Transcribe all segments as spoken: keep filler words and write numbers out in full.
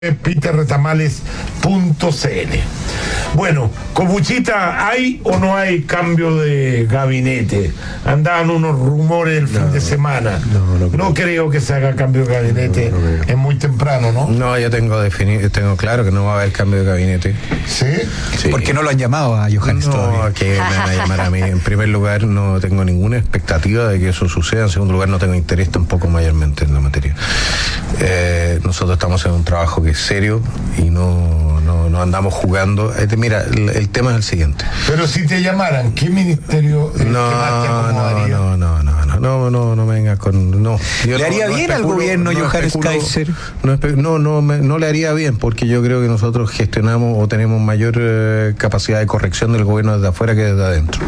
peter retamales punto c l. Bueno, Copuchita, ¿hay o no hay cambio de gabinete? Andaban unos rumores el fin no, de semana. No, no, no creo que se haga cambio de gabinete. No, no es muy temprano, ¿no? No, yo tengo definido, tengo claro que no va a haber cambio de gabinete. ¿Sí? Sí. ¿Por qué no lo han llamado a Johannes no, todavía? No, que me van a llamar a mí. En primer lugar, no tengo ninguna expectativa de que eso suceda. En segundo lugar, no tengo interés tampoco mayormente en la materia. Eh, nosotros estamos en un trabajo que es serio y no, no, no andamos jugando. Este, mira, el, el tema es el siguiente. Pero si te llamaran, ¿qué ministerio es no, que más te acomodaría? No, no, no, no, no, no, no me vengas con... No. Yo ¿Le haría no, bien no al gobierno, no Johannes Kaiser? No, no, no, me, no le haría bien, porque yo creo que nosotros gestionamos o tenemos mayor eh, capacidad de corrección del gobierno desde afuera que desde adentro.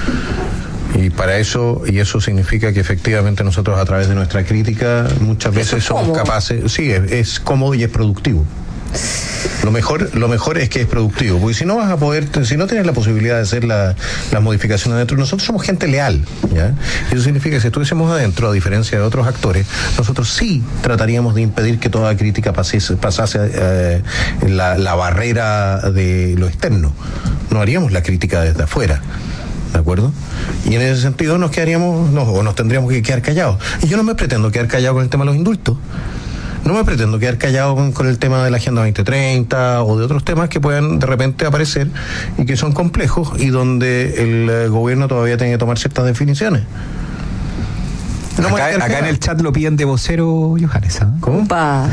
Y para eso, y eso significa que efectivamente nosotros a través de nuestra crítica muchas veces somos cómodo. capaces, sí, es, es cómodo y es productivo. Lo mejor, lo mejor es que es productivo, porque si no vas a poder, si no tienes la posibilidad de hacer la, las modificaciones adentro, nosotros somos gente leal, ¿ya? Eso significa que si estuviésemos adentro, a diferencia de otros actores, nosotros sí trataríamos de impedir que toda crítica pasase, pasase eh, la, la barrera de lo externo. No haríamos la crítica desde afuera. ¿De acuerdo? Y en ese sentido nos quedaríamos, no, o nos tendríamos que quedar callados. Y yo no me pretendo quedar callado con el tema de los indultos. No me pretendo quedar callado con, con el tema de la Agenda veinte treinta o de otros temas que puedan de repente aparecer y que son complejos y donde el eh, gobierno todavía tiene que tomar ciertas definiciones. No acá, acá en el chat lo piden de vocero, Johannes. ¿eh? ¿Cómo? Upa.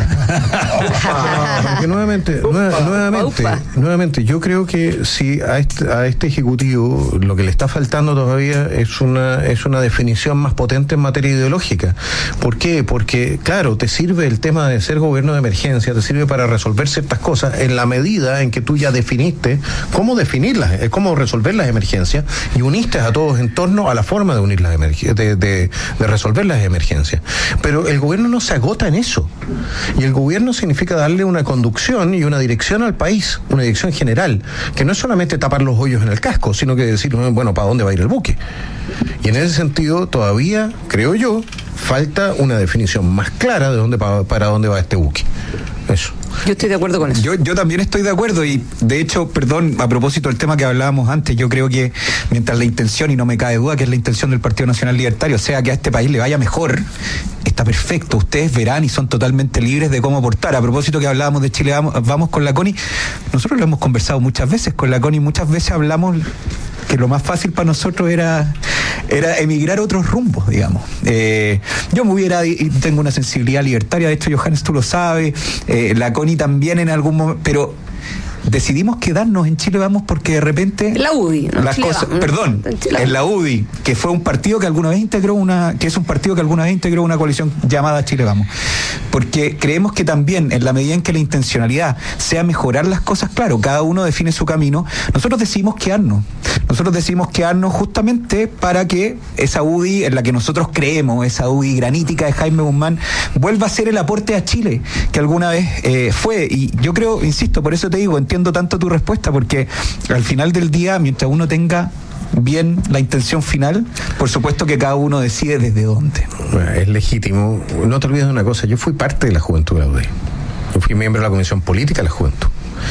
Upa, porque nuevamente, upa, nuevamente, upa. nuevamente, yo creo que si a este, a este ejecutivo lo que le está faltando todavía es una es una definición más potente en materia ideológica. ¿Por qué? Porque, claro, te sirve el tema de ser gobierno de emergencia, te sirve para resolver ciertas cosas en la medida en que tú ya definiste cómo definirlas, cómo resolver las emergencias y uniste a todos en torno a la forma de unir las emergencias, de, de, de resolver las emergencias. Pero el gobierno no se agota en eso. Y el gobierno significa darle una conducción y una dirección al país, una dirección general, que no es solamente tapar los hoyos en el casco, sino que decir, bueno, ¿para dónde va a ir el buque? Y en ese sentido, todavía, creo yo, falta una definición más clara de dónde para, para dónde va este buque. Eso. Yo estoy de acuerdo con eso. Yo, yo también estoy de acuerdo y de hecho, perdón, a propósito del tema que hablábamos antes, yo creo que mientras la intención, y no me cabe duda que es la intención del Partido Nacional Libertario, sea que a este país le vaya mejor, está perfecto. Ustedes verán y son totalmente libres de cómo aportar. A propósito que hablábamos de Chile Vamos, vamos con la Connie, nosotros lo hemos conversado muchas veces con la Connie, muchas veces hablamos que lo más fácil para nosotros era era emigrar a otros rumbos, digamos. Eh, yo me hubiera, y tengo una sensibilidad libertaria, de hecho, Johannes, tú lo sabes, eh, la Connie también en algún momento, pero decidimos quedarnos en Chile Vamos porque de repente la U D I, ¿no? las Chile cosas, Vamos, perdón, en, en la U D I, que fue un partido que alguna vez integró una, que es un partido que alguna vez integró una coalición llamada Chile Vamos, porque creemos que también en la medida en que la intencionalidad sea mejorar las cosas, claro, cada uno define su camino, nosotros decidimos quedarnos, nosotros decidimos quedarnos justamente para que esa U D I en la que nosotros creemos, esa U D I granítica de Jaime Guzmán, vuelva a ser el aporte a Chile que alguna vez eh, fue, y yo creo, insisto, por eso te digo, entiendo tanto tu respuesta, porque al final del día, mientras uno tenga bien la intención final, por supuesto que cada uno decide desde dónde. Bueno, es legítimo. No te olvides de una cosa, yo fui parte de la juventud de la U D I. Yo fui miembro de la Comisión Política de la Juventud.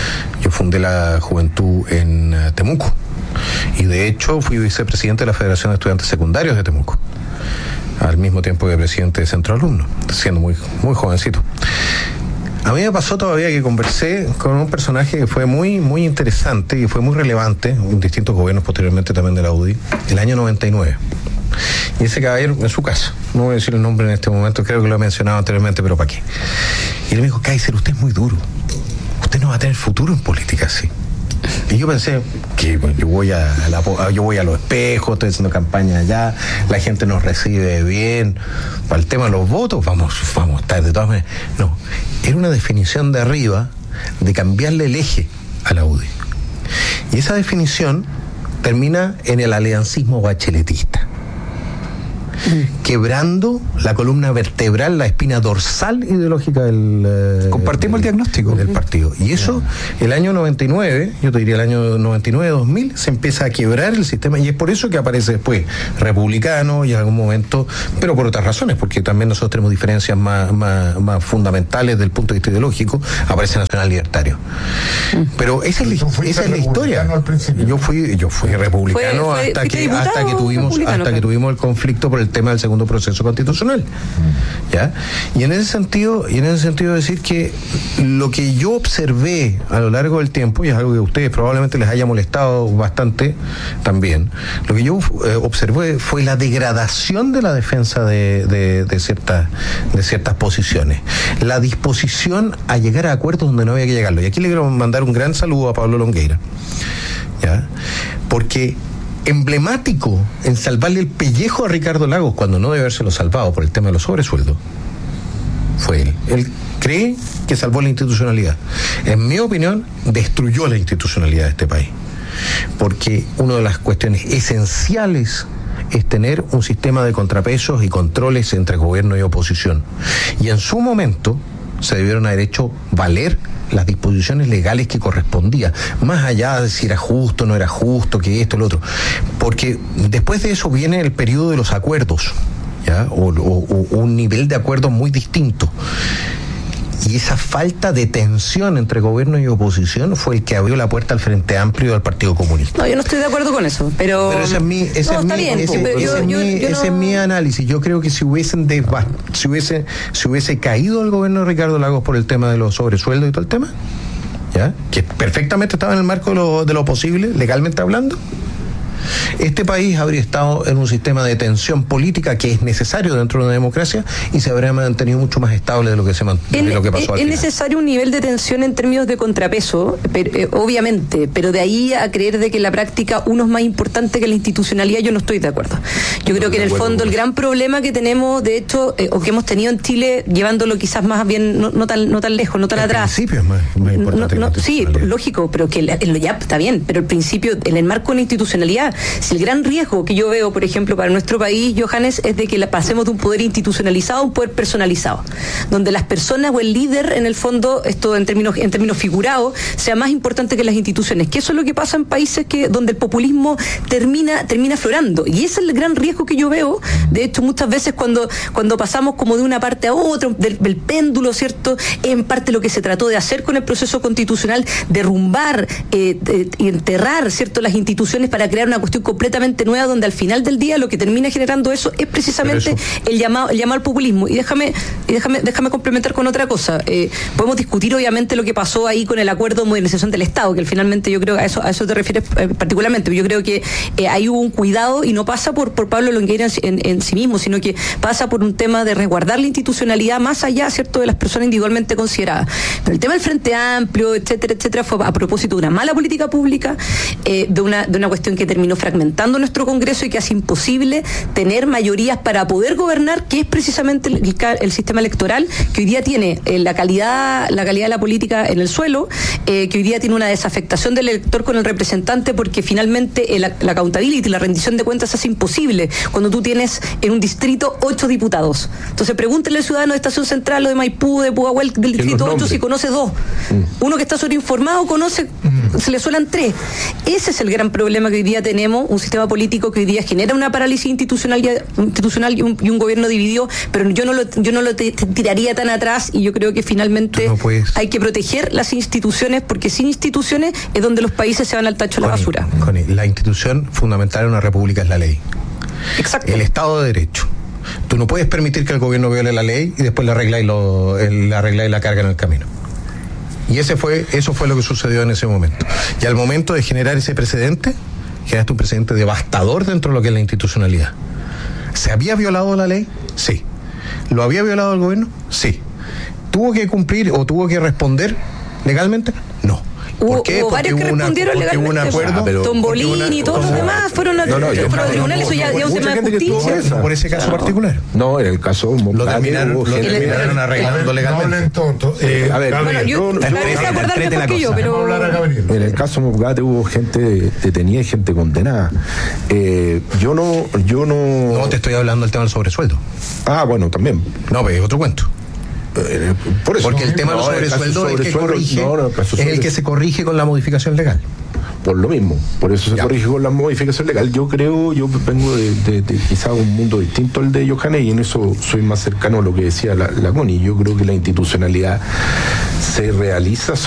Yo fundé la Juventud en uh, Temuco. Y de hecho fui vicepresidente de la Federación de Estudiantes Secundarios de Temuco, al mismo tiempo que presidente de Centro Alumno, siendo muy, muy jovencito. A mí me pasó todavía que conversé con un personaje que fue muy, muy interesante y fue muy relevante en distintos gobiernos posteriormente también de la U D I, el año noventa y nueve. Y ese caballero en su casa, no voy a decir el nombre en este momento, creo que lo he mencionado anteriormente, pero ¿para qué? Y él me dijo, Kaiser, usted es muy duro, usted no va a tener futuro en política así. Y yo pensé que bueno, yo voy a la, yo voy a los espejos, estoy haciendo campaña allá, la gente nos recibe bien, para el tema de los votos vamos, vamos a estar de todas maneras. No, era una definición de arriba de cambiarle el eje a la U D I. Y esa definición termina en el aliancismo bacheletista. mm. quebrando la columna vertebral, la espina dorsal ideológica del, eh, compartimos del, el diagnóstico del partido. Y eso, el año noventa y nueve, yo te diría el año noventa y nueve, dos mil, se empieza a quebrar el sistema, y es por eso que aparece después republicano y en algún momento, pero por otras razones, porque también nosotros tenemos diferencias más, más, más fundamentales desde el punto de vista ideológico, aparece nacional libertario. Mm. Pero esa es, la, esa es la historia. Yo fui, yo fui republicano fue, fue, hasta, que, hasta que tuvimos, hasta que tuvimos el conflicto por el tema del segundo proceso constitucional. Mm. ¿Ya? Y en ese sentido, y en ese sentido decir que lo que yo observé a lo largo del tiempo, y es algo que a ustedes probablemente les haya molestado bastante también, lo que yo eh, observé fue la degradación de la defensa de, de, de ciertas de ciertas posiciones, la disposición a llegar a acuerdos donde no había que llegarlo. Y aquí le quiero mandar un gran saludo a Pablo Longueira, ¿ya? Porque emblemático en salvarle el pellejo a Ricardo Lagos cuando no debe habérselo salvado por el tema de los sobresueldos fue él. Él cree que salvó la institucionalidad. En mi opinión, destruyó la institucionalidad de este país. Porque una de las cuestiones esenciales es tener un sistema de contrapesos y controles entre gobierno y oposición. Y en su momento se debieron haber hecho valer las disposiciones legales que correspondía, más allá de si era justo, no era justo, que esto, lo otro. Porque después de eso viene el periodo de los acuerdos, ¿ya? O, o, o un nivel de acuerdo muy distinto. Y esa falta de tensión entre gobierno y oposición fue el que abrió la puerta al Frente Amplio y al Partido Comunista. No, yo no estoy de acuerdo con eso, pero... Pero ese es mi, ese no, es está mi, bien, ese, pero ese yo, es, yo, mi, yo ese no... es mi análisis. Yo creo que si hubiesen desba, si hubiese, si hubiese caído el gobierno de Ricardo Lagos por el tema de los sobresueldos y todo el tema, ¿ya? Que perfectamente estaba en el marco de lo, de lo posible, legalmente hablando, este país habría estado en un sistema de tensión política que es necesario dentro de una democracia y se habría mantenido mucho más estable de lo que se mant- de lo que pasó al Es final. necesario un nivel de tensión en términos de contrapeso, pero, eh, obviamente, pero de ahí a creer de que en la práctica uno es más importante que la institucionalidad, yo no estoy de acuerdo. Yo creo que en el fondo el gran problema que tenemos, de hecho, eh, o que hemos tenido en Chile, llevándolo quizás más bien, no, no tan no tan lejos, no tan el atrás. El principio es más, más importante. No, no, que la sí, lógico, pero que la, ya está bien, pero el principio, en el marco de la institucionalidad, si el gran riesgo que yo veo, por ejemplo, para nuestro país, Johannes, es de que la pasemos de un poder institucionalizado a un poder personalizado, donde las personas o el líder, en el fondo, esto en términos en términos figurados, sea más importante que las instituciones, que eso es lo que pasa en países que donde el populismo termina termina aflorando, y ese es el gran riesgo que yo veo. De hecho, muchas veces cuando cuando pasamos como de una parte a otra del, del péndulo, ¿cierto? En parte lo que se trató de hacer con el proceso constitucional, derrumbar eh, eh, y enterrar, ¿cierto?, las instituciones para crear una cuestión completamente nueva, donde al final del día lo que termina generando eso es precisamente eso. el llamado el llamado al populismo. Y déjame y déjame déjame complementar con otra cosa. Eh, podemos discutir obviamente lo que pasó ahí con el acuerdo de modernización del Estado, que finalmente yo creo que a eso a eso te refieres eh, particularmente. Yo creo que eh, ahí hubo un cuidado y no pasa por por Pablo Longueira en, en, en sí mismo, sino que pasa por un tema de resguardar la institucionalidad más allá, ¿cierto?, de las personas individualmente consideradas. Pero el tema del Frente Amplio, etcétera, etcétera, fue a propósito de una mala política pública, eh, de una de una cuestión que terminó fragmentando nuestro Congreso y que hace imposible tener mayorías para poder gobernar, que es precisamente el, el sistema electoral que hoy día tiene eh, la calidad la calidad de la política en el suelo, eh, que hoy día tiene una desafectación del elector con el representante, porque finalmente eh, la, la accountability, la rendición de cuentas hace imposible cuando tú tienes en un distrito ocho diputados. Entonces pregúntenle al ciudadano de Estación Central o de Maipú, de Pudahuel, del distrito ocho, si conoce dos. Mm. Uno que está sobreinformado conoce, mm. se le suelan tres. Ese es el gran problema que hoy día tenemos, un sistema político que hoy día genera una parálisis institucional, institucional y, un, y un gobierno dividido, pero yo no lo, yo no lo te, te tiraría tan atrás, y yo creo que finalmente no hay que proteger las instituciones, porque sin instituciones es donde los países se van al tacho de la basura. Connie, la institución fundamental de una república es la ley. Exacto. El Estado de Derecho. Tú no puedes permitir que el gobierno viole la ley y después la arregla y, lo, el, la, arregla y la carga en el camino. Y ese fue, eso fue lo que sucedió en ese momento. Y al momento de generar ese precedente, generaste un precedente devastador dentro de lo que es la institucionalidad. ¿Se había violado la ley? Sí. ¿Lo había violado el gobierno? Sí. ¿Tuvo que cumplir o tuvo que responder? ¿Legalmente? No. Hubo, ¿Por qué? hubo varios que Porque hubo una- respondieron porque hubo un legalmente. acuerdo, pero- Tombolini porque y una- todos los como- demás fueron a No, no, yo- fueron a no, tribunales, eso ya ya es un mucha tema de gente que estuvo justicia. presa. por ese caso particular. No, en el caso Lo Moscati terminaron, hubo lo gente- terminaron A arreglando ver, no legalmente. hablen tonto. Eh, A ver, Gabriel, Bueno, yo, no, no, claro, no, que se no, acordar entrete mejor la que yo, cosa. pero vamos a hablar a Gabriel. En el caso Moscati hubo gente detenida y gente condenada. Eh, yo no, yo no. No te estoy hablando del tema del sobresueldo. Ah, bueno, también. No, pero es otro cuento. Eh, por eso. Porque el tema del No, el caso sobresueldo es el que sobresueldo- corrige, no, no, el caso es el sobre- que se corrige con la modificación legal. Por lo mismo, por eso se Ya. corrige con la modificación legal. Yo creo, yo vengo de, de, de quizá un mundo distinto al de Johannes y en eso soy más cercano a lo que decía la, la Connie. Yo creo que la institucionalidad se realiza